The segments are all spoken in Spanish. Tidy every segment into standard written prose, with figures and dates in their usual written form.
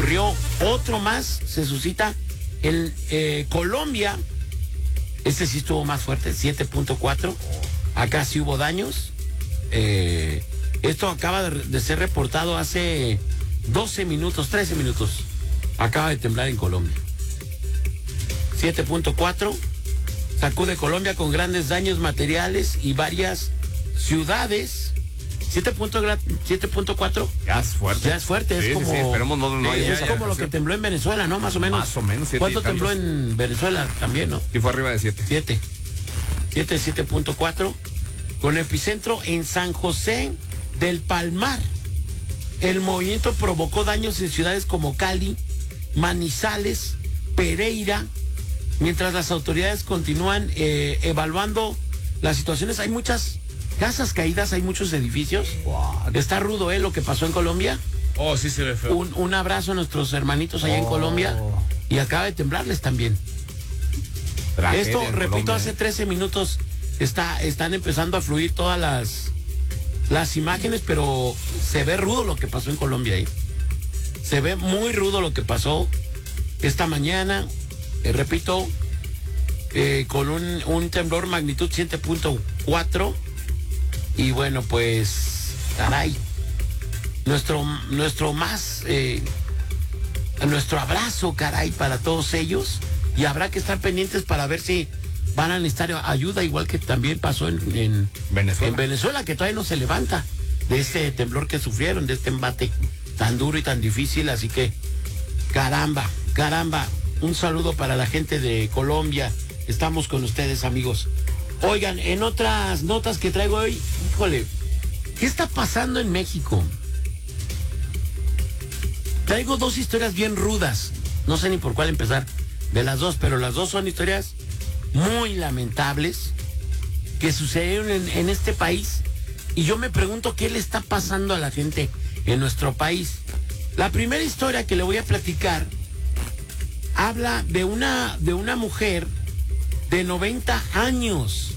ocurrió otro más, se suscita en Colombia. Este sí estuvo más fuerte, 7.4. Acá sí hubo daños. Esto acaba de ser reportado hace 12 minutos, 13 minutos. Acaba de temblar en Colombia. 7.4. Sacude Colombia con grandes daños materiales y varias ciudades. 7.4. Ya es fuerte. Ya es fuerte, sí, es como. Sí, esperemos no es como lo que tembló en Venezuela, ¿no? Más o menos. Más o menos. ¿Cuánto tembló en Venezuela también, no? Y fue arriba de 7. 7.4. Con epicentro en San José del Palmar. El movimiento provocó daños en ciudades como Cali, Manizales, Pereira. Mientras las autoridades continúan evaluando las situaciones, hay muchas casas caídas, hay muchos edificios. Wow. Está rudo, lo que pasó en Colombia. Oh, sí se ve feo. Un abrazo a nuestros hermanitos allá en Colombia. Y acaba de temblarles también. Tragedia Esto, repito, Colombia, hace 13 minutos están empezando a fluir todas las imágenes, pero se ve rudo lo que pasó en Colombia. Se ve muy rudo lo que pasó esta mañana. Repito, con un temblor magnitud 7.4. Y bueno, pues, caray, nuestro abrazo, caray, para todos ellos. Y habrá que estar pendientes para ver si van a necesitar ayuda, igual que también pasó en Venezuela, que todavía no se levanta de este temblor que sufrieron, de este embate tan duro y tan difícil. Así que, caramba, un saludo para la gente de Colombia. Estamos con ustedes, amigos. Oigan, en otras notas que traigo hoy, híjole, ¿qué está pasando en México? Traigo dos historias bien rudas. No sé ni por cuál empezar de las dos, pero las dos son historias muy lamentables que sucedieron en este país. Y yo me pregunto qué le está pasando a la gente en nuestro país. La primera historia que le voy a platicar habla de una mujer de 90 años.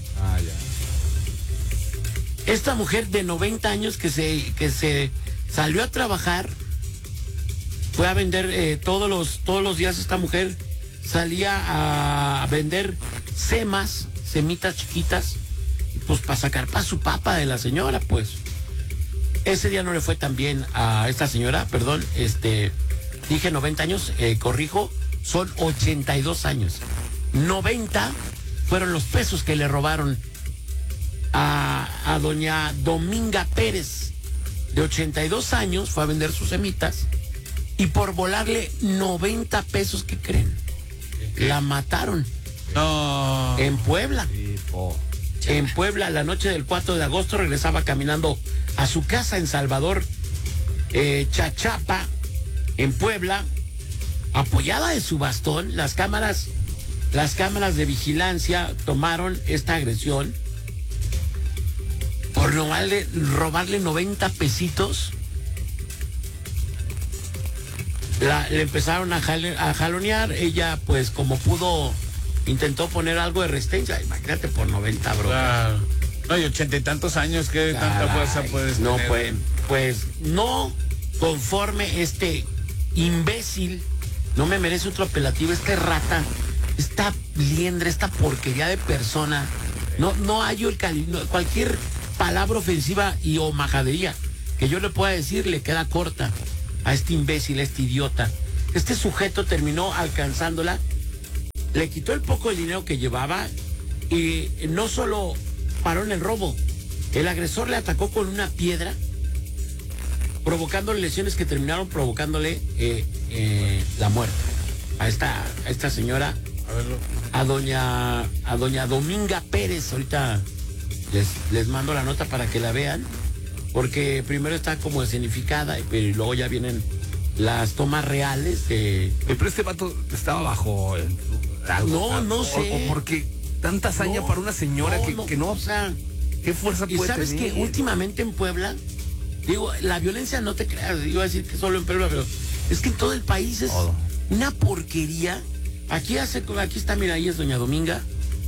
Esta mujer de 90 años que se salió a trabajar, fue a vender todos los días. Esta mujer salía a vender semitas chiquitas, pues para sacar para su papa de la señora, pues. Ese día no le fue tan bien a esta señora, perdón, dije 90 años, corrijo, son 82 años. 90 fueron los pesos que le robaron a doña Dominga Pérez, de 82 años, fue a vender sus semitas y por volarle 90 pesos, ¿qué creen? La mataron. No. En Puebla. En Puebla, la noche del 4 de agosto, regresaba caminando a su casa en Salvador Chachapa, en Puebla, apoyada de su bastón. Las cámaras de vigilancia tomaron esta agresión por robarle 90 pesitos. Le empezaron a jalonear. Ella, pues, como pudo, intentó poner algo de resistencia. Imagínate, por 90, bro. Claro. No, y 80 y tantos años, ¿qué tanta fuerza puedes no tener? Pues no conforme este imbécil, no me merece otro apelativo, este rata, esta liendre, esta porquería de persona. No hay cualquier palabra ofensiva o majadería que yo le pueda decir le queda corta a este imbécil, a este idiota. Este sujeto terminó alcanzándola, le quitó el poco de dinero que llevaba y no solo paró en el robo, el agresor le atacó con una piedra, provocándole lesiones que terminaron provocándole la muerte a esta señora, a doña Dominga Pérez. Ahorita les mando la nota para que la vean, porque primero está como escenificada, pero luego ya vienen las tomas reales de... Pero este vato estaba bajo algo, no sé. O porque tanta hazaña para una señora que no, o sea, ¿qué fuerza puede y sabes tener? que últimamente en Puebla, digo, la violencia, no te creas, iba a decir que solo en Puebla, pero es que en todo el país es una porquería. Aquí está, mira, ahí es doña Dominga.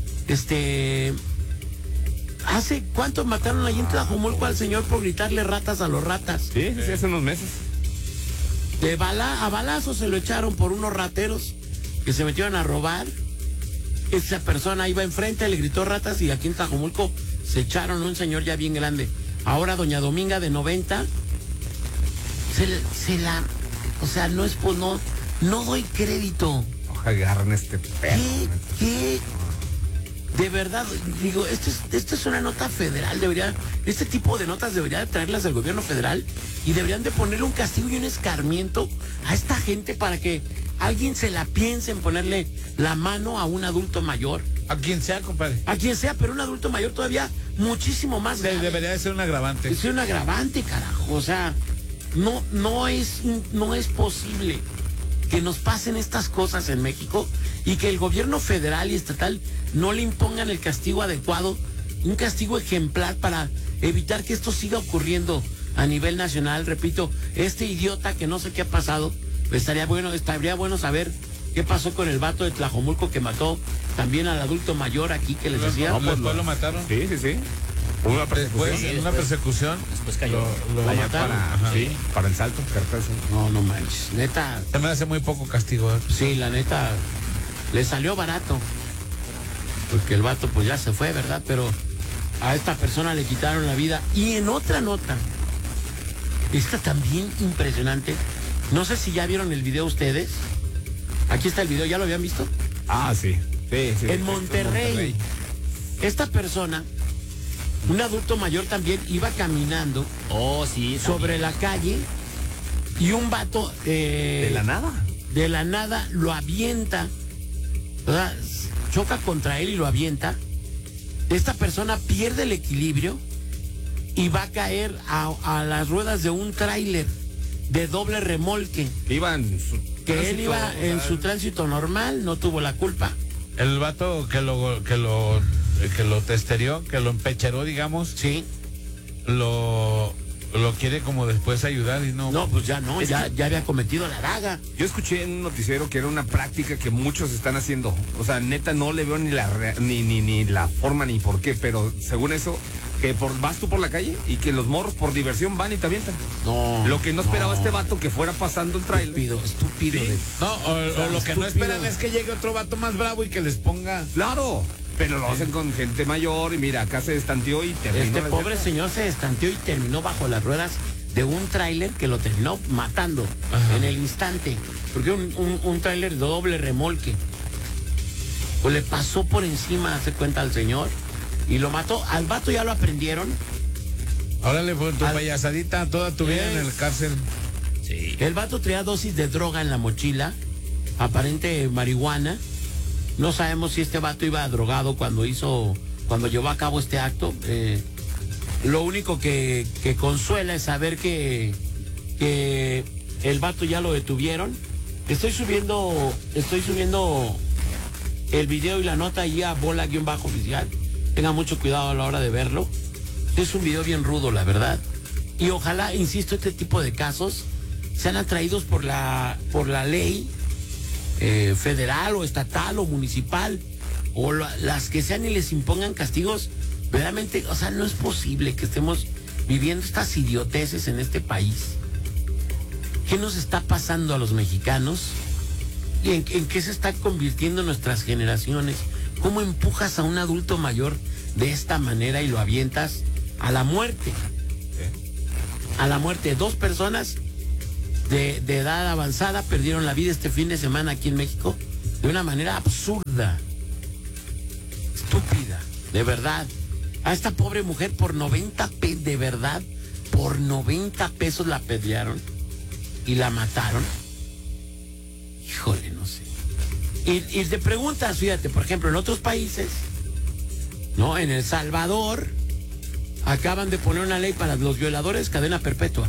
¿Hace cuánto mataron allí en Tlajomulco al señor por gritarle ratas a los ratas? Sí, hace unos meses. A balazos se lo echaron por unos rateros que se metieron a robar. Esa persona iba enfrente, le gritó ratas y aquí en Tlajomulco se echaron a un señor ya bien grande. Ahora doña Dominga de 90 o sea, no es por no doy crédito. Ojalá agarren este perro. ¿Qué? De verdad, digo, esto es una nota federal, este tipo de notas debería de traerlas del gobierno federal y deberían de ponerle un castigo y un escarmiento a esta gente para que alguien se la piense en ponerle la mano a un adulto mayor. A quien sea, compadre. A quien sea, pero un adulto mayor todavía muchísimo más grave. Debería de ser un agravante. Es un agravante, carajo, o sea, no es posible que nos pasen estas cosas en México y que el gobierno federal y estatal no le impongan el castigo adecuado, un castigo ejemplar para evitar que esto siga ocurriendo a nivel nacional. Repito, este idiota que no sé qué ha pasado, pues estaría bueno saber qué pasó con el vato de Tlajomulco que mató también al adulto mayor aquí que les decía. Después lo mataron. Sí. Una persecución. Una persecución. Después cayó. Lo mataron. Para el salto. No manches, neta. Se me hace muy poco castigo. Sí, la neta, le salió barato. Porque el vato pues ya se fue, ¿verdad? Pero a esta persona le quitaron la vida. Y en otra nota, esta también impresionante. No sé si ya vieron el video ustedes. Aquí está el video, ¿ya lo habían visto? Ah, sí. En Monterrey. Esta persona, un adulto mayor también, iba caminando sobre la calle y un vato ¿De la nada? De la nada lo avienta, o sea, choca contra él y lo avienta. Esta persona pierde el equilibrio y va a caer a las ruedas de un tráiler de doble remolque. Él iba en su tránsito normal, no tuvo la culpa. El vato que lo testerió, que lo empecheró, digamos. Sí. Lo quiere como después ayudar y no. No, pues ya no, ya había cometido la daga. Yo escuché en un noticiero que era una práctica que muchos están haciendo. O sea, neta, no le veo ni la forma ni por qué, pero según eso, que vas tú por la calle y que los morros por diversión van y te avientan. No. Lo que no esperaba este vato que fuera pasando el trailer. Estúpido. Sí. No, o lo que no esperan es que llegue otro vato más bravo y que les ponga. Claro, pero lo hacen con gente mayor y mira, acá se estanteó y terminó. Este pobre señor se estanteó y terminó bajo las ruedas de un tráiler que lo terminó matando en el instante. Porque un tráiler de doble remolque. Pues le pasó por encima, hace cuenta al señor, y lo mató. Al vato ya lo aprendieron. Ahora le fue tu payasadita toda tu vida en el cárcel. Sí. El vato traía dosis de droga en la mochila, aparente marihuana. No sabemos si este vato iba drogado cuando llevó a cabo este acto. Lo único que consuela es saber que el vato ya lo detuvieron. Estoy subiendo el video y la nota ahí a bola-oficial. Tenga mucho cuidado a la hora de verlo. Es un video bien rudo, la verdad. Y ojalá, insisto, este tipo de casos sean atraídos por la ley federal o estatal o municipal o las que sean y les impongan castigos. Verdaderamente, o sea, no es posible que estemos viviendo estas idioteces en este país. ¿Qué nos está pasando a los mexicanos? ¿Y en qué se está convirtiendo nuestras generaciones? ¿Cómo empujas a un adulto mayor de esta manera y lo avientas a la muerte? A la muerte. 2 personas de edad avanzada perdieron la vida este fin de semana aquí en México de una manera absurda, estúpida, de verdad. A esta pobre mujer por 90 pesos, de verdad, por 90 pesos la apedrearon y la mataron. Híjole, no sé. Y te preguntas, fíjate, por ejemplo, en otros países, ¿no? En El Salvador acaban de poner una ley para los violadores, cadena perpetua.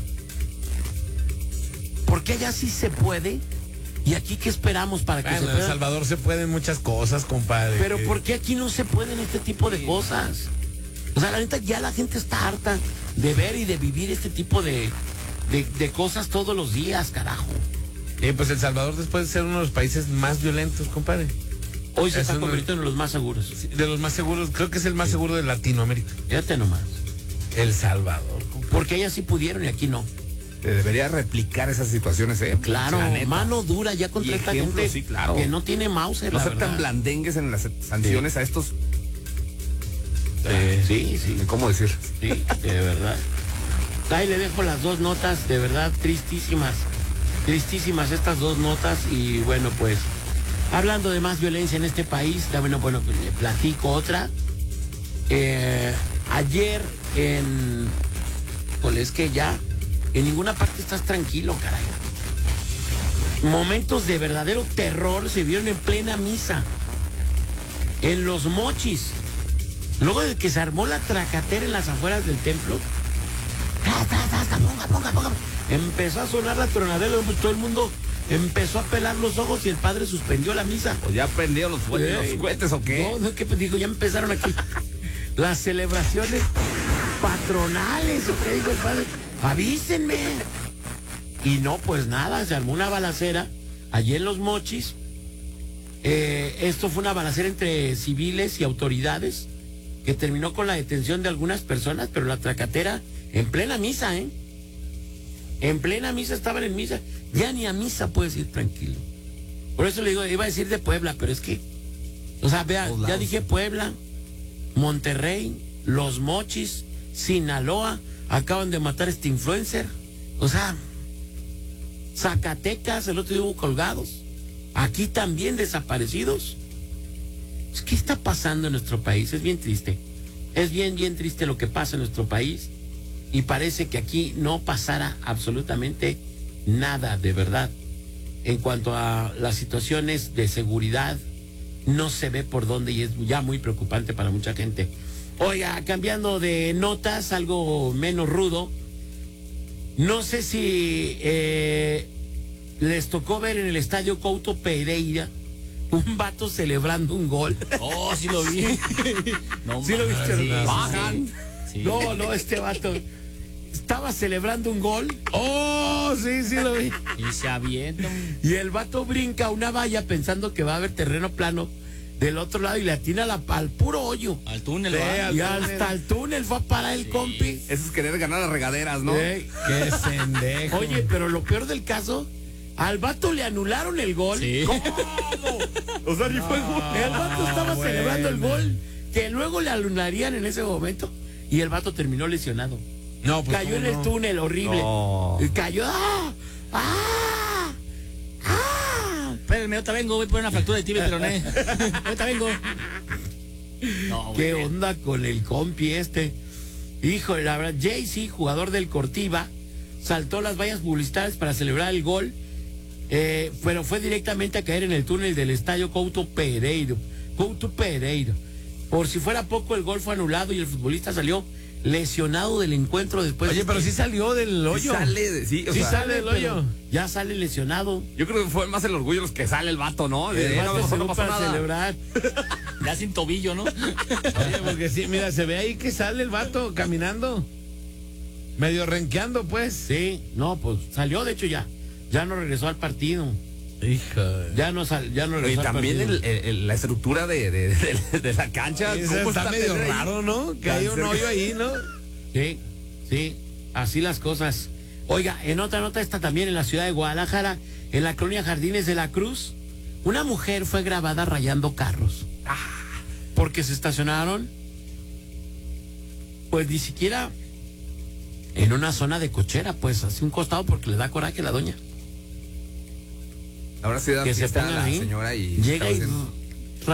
¿Por qué allá sí se puede? ¿Y aquí qué esperamos para que se pueda? En El Salvador se pueden muchas cosas, compadre. Pero ¿por qué aquí no se pueden este tipo de cosas? O sea, la neta, ya la gente está harta de ver y de vivir este tipo de cosas todos los días, carajo. Pues El Salvador, después de ser uno de los países más violentos, compadre, hoy se está convirtiendo en los más seguros. De los más seguros, creo que es el más seguro de Latinoamérica. Fíjate nomás. El Salvador, compadre. Porque ellas sí pudieron y aquí no. Te debería replicar esas situaciones, Claro, La neta. mano dura ya contra Y esta ejemplos, gente sí, claro. que no tiene Mauser, No la ser tan verdad. blandengues en las sanciones a estos. Sí, sí, ¿Cómo decir? sí, de verdad. Ahí le dejo las dos notas, de verdad, tristísimas. Tristísimas estas dos notas. Y bueno, pues, hablando de más violencia en este país, bueno, pues le platico otra. Ayer pues es que ya en ninguna parte estás tranquilo, caray. Momentos de verdadero terror se vieron en plena misa. En Los Mochis. Luego de que se armó la tracatera en las afueras del templo. Ponga. Empezó a sonar la tronadera, pues todo el mundo empezó a pelar los ojos y el padre suspendió la misa. ¿O ya prendió los cohetes o qué? No, ¿qué digo? Ya empezaron aquí las celebraciones patronales, ¿o qué dijo el padre? Avísenme. Y no, pues nada, se armó una balacera allí en Los Mochis. Esto fue una balacera entre civiles y autoridades que terminó con la detención de algunas personas, pero la tracatera en plena misa, En plena misa, estaban en misa. Ya ni a misa puedes ir tranquilo. Por eso le digo, iba a decir de Puebla, pero es que, o sea, vea, ya dije Puebla, Monterrey, Los Mochis, Sinaloa, acaban de matar a este influencer. O sea, Zacatecas, el otro día hubo colgados. Aquí también desaparecidos. ¿Qué está pasando en nuestro país? Es bien triste. Es bien triste lo que pasa en nuestro país. Y parece que aquí no pasara absolutamente nada, de verdad. En cuanto a las situaciones de seguridad, no se ve por dónde y es ya muy preocupante para mucha gente. Oiga, cambiando de notas, algo menos rudo. No sé si les tocó ver en el estadio Couto Pereira un vato celebrando un gol. Oh, sí lo vi. No, ¿Sí lo viste? sí, Bajan. sí. No, este vato estaba celebrando un gol. Oh, sí lo vi. Y se avienta. Y el vato brinca a una valla pensando que va a haber terreno plano del otro lado y le atina al puro hoyo. Al túnel, Sí, va. Y hasta el túnel fue a parar el compi. Eso es querer ganar las regaderas, ¿no? Ey. Qué pendejo. Oye, pero lo peor del caso, al vato le anularon el gol. Sí. ¿Cómo? O sea, ni fue gol. El vato estaba bueno. celebrando el gol que luego le anularían en ese momento y el vato terminó lesionado. No, pues, Cayó en ¿cómo el no? túnel, horrible. No. Y cayó. ¡Ah! Espérenme, ahorita vengo, voy a poner una fractura de tibia y peroné. Ahorita vengo. No, ¿Qué güey. onda con el compi este? Híjole, la verdad, Jay-Z, jugador del Cortiva, saltó las vallas publicitarias para celebrar el gol, pero fue directamente a caer en el túnel del estadio Couto Pereira. Por si fuera poco, el gol fue anulado y el futbolista salió lesionado del encuentro después. Oye, pero sí salió del hoyo. Sí sale, sí, o Sí sea, sale del pero hoyo. ya sale lesionado. yo creo que fue más el orgullo de los que sale el vato, ¿no? El vato No, se no va pasó para nada. celebrar. Ya sin tobillo, ¿no? Oye, porque sí, mira, se ve ahí que sale el vato caminando. Medio renqueando, pues. Sí, no, pues salió, de hecho ya no regresó al partido. Hija. Ya no Y regresó al también partido. la estructura de la cancha. Eso ¿cómo está medio tener ahí? raro, ¿no? Que hay un cerca. hoyo ahí, ¿no? Sí, así las cosas. Oiga, en otra nota está también en la ciudad de Guadalajara, en la colonia Jardines de la Cruz, una mujer fue grabada rayando carros. Porque se estacionaron, pues ni siquiera en una zona de cochera, pues hacia un costado porque le da coraje a la doña. Ahora sí da Que se fiesta a pongan la ahí, señora y llega y estaba haciendo-